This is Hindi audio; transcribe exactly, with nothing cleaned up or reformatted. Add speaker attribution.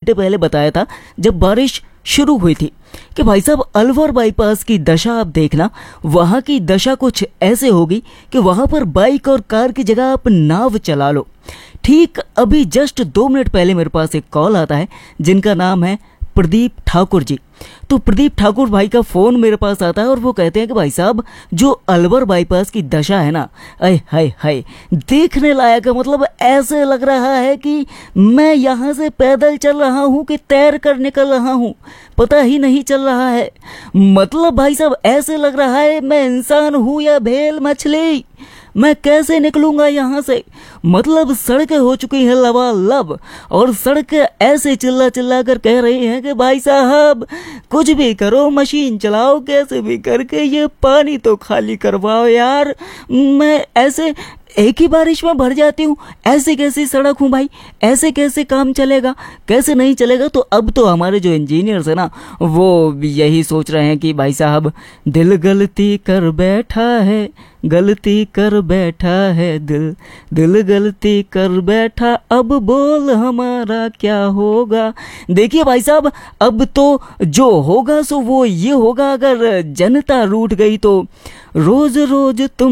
Speaker 1: घंटे पहले बताया था जब बारिश शुरू हुई थी कि भाई साहब अलवर बाईपास की दशा आप देखना, वहां की दशा कुछ ऐसे होगी कि वहां पर बाइक और कार की जगह आप नाव चला लो। ठीक अभी जस्ट दो मिनट पहले मेरे पास एक कॉल आता है जिनका नाम है प्रदीप ठाकुर जी। तो प्रदीप ठाकुर भाई का फोन मेरे पास आता है और वो कहते हैं कि भाई साहब जो अलवर बाईपास की दशा है ना, अय हाय हाय देखने लायक है। मतलब ऐसे लग रहा है कि मैं यहाँ से पैदल चल रहा हूँ कि तैर कर निकल रहा हूँ, पता ही नहीं चल रहा है। मतलब भाई साहब ऐसे लग रहा है मैं इंसान हूँ या भेल मछली, मैं कैसे निकलूंगा यहाँ से। मतलब सड़कें हो चुकी हैं लबालब और सड़कें ऐसे चिल्ला चिल्ला कर कह रही हैं कि भाई साहब कुछ भी करो, मशीन चलाओ, कैसे भी करके ये पानी तो खाली करवाओ यार। मैं ऐसे एक ही बारिश में भर जाती हूँ, ऐसे कैसी सड़क हूँ भाई, ऐसे कैसे काम चलेगा, कैसे नहीं चलेगा। तो अब तो हमारे जो इंजीनियर्स है ना वो यही सोच रहे हैं कि भाई साहब दिल गलती कर बैठा है, गलती कर बैठा है दिल, दिल गलती कर बैठा, अब बोल हमारा क्या होगा। देखिए भाई साहब अब तो जो होगा सो वो ये होगा, अगर जनता रूठ गई तो रोज रोज तुम